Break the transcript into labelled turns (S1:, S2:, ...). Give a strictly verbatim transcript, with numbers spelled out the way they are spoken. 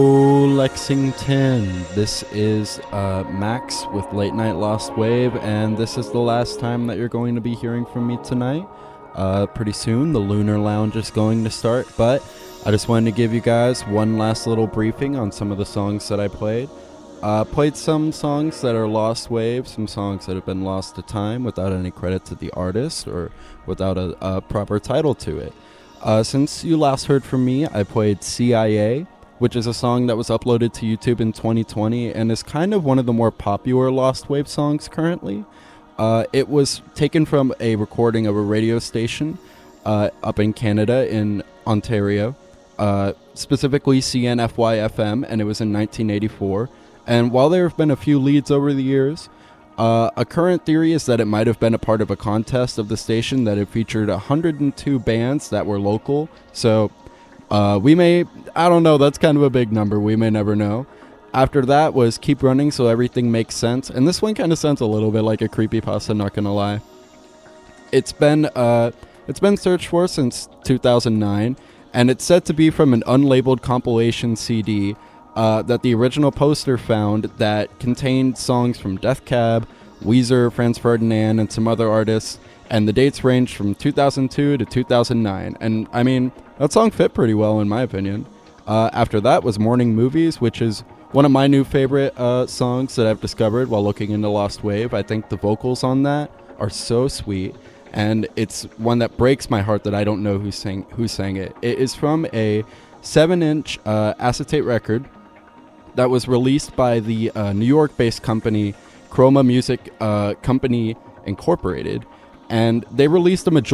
S1: Lexington. This is uh, Max with Late Night Lost Wave, and this is the last time that you're going to be hearing from me tonight. Uh, pretty soon, the Lunar Lounge is going to start, but I just wanted to give you guys one last little briefing on some of the songs that I played. Uh, played some songs that are lost wave, some songs that have been lost to time without any credit to the artist or without a, a proper title to it. Uh, since you last heard from me, I played C I A, which is a song that was uploaded to YouTube in twenty twenty and is kind of one of the more popular lost wave songs currently. Uh, it was taken from a recording of a radio station uh, up in Canada in Ontario, uh, specifically C N F Y F M, and it was in nineteen eighty-four. And while there have been a few leads over the years, uh, a current theory is that it might have been a part of a contest of the station that had featured one hundred two bands that were local. So uh, we may, I don't know, that's kind of a big number. We may never know. After that was Keep Running So Everything Makes Sense. And this one kind of sounds a little bit like a creepypasta, not gonna lie. It's been, uh, it's been searched for since two thousand nine, and it's said to be from an unlabeled compilation C D Uh, that the original poster found that contained songs from Death Cab, Weezer, Franz Ferdinand, and some other artists, and the dates ranged from two thousand two to two thousand nine, and I mean, that song fit pretty well in my opinion. Uh, after that was Morning Movies, which is one of my new favorite uh, songs that I've discovered while looking into Lost Wave. I think the vocals on that are so sweet, and it's one that breaks my heart that I don't know who sang, who sang it. It is from a seven inch uh, acetate record that was released by the uh, New York-based company Chroma Music uh, Company Incorporated, and they released a majority